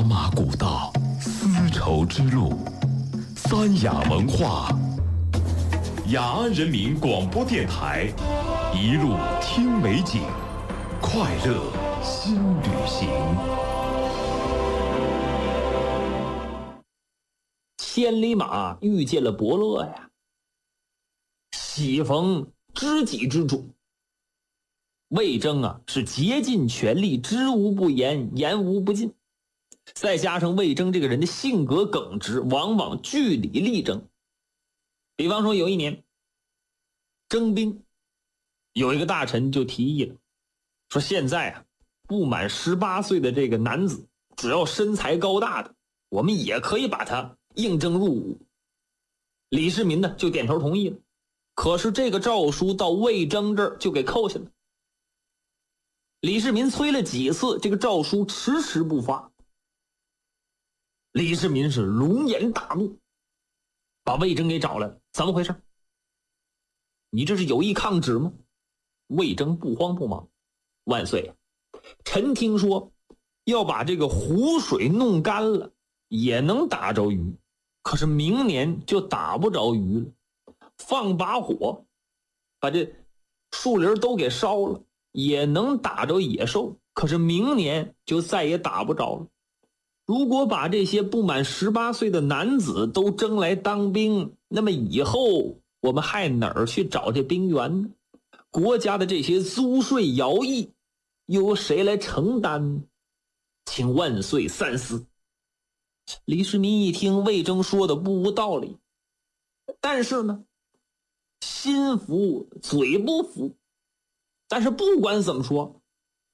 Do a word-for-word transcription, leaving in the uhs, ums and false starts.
马古道，丝绸之路，三雅文化，雅安人民广播电台，一路听美景，快乐新旅行。 千里马遇见了伯乐呀，喜逢知己之主。魏征啊，是竭尽全力，知无不言，言无不尽。再加上魏征这个人的性格耿直，往往据理力争。比方说有一年征兵，有一个大臣就提议了，说现在啊，不满十八岁的这个男子，只要身材高大的，我们也可以把他应征入伍。李世民呢就点头同意了。可是这个诏书到魏征这儿就给扣下了。李世民催了几次，这个诏书迟迟不发。李世民是龙颜大怒，把魏征给找来了。怎么回事？你这是有意抗旨吗？魏征不慌不忙，万岁，臣听说要把这个湖水弄干了也能打着鱼，可是明年就打不着鱼了。放把火把这树林都给烧了也能打着野兽，可是明年就再也打不着了。如果把这些不满十八岁的男子都征来当兵，那么以后我们还哪儿去找这兵源呢？国家的这些租税徭役又由谁来承担呢？请万岁三思。李世民一听魏征说的不无道理，但是呢，心服嘴不服。但是不管怎么说，